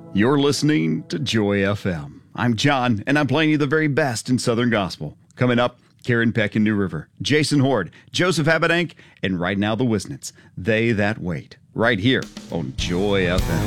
You're listening to Joy FM. I'm John, and I'm playing you the very best in Southern Gospel. Coming up, Karen Peck in New River, Jason Horde, Joseph Habedank, and right now the Wisnets, They That Wait, right here on Joy FM.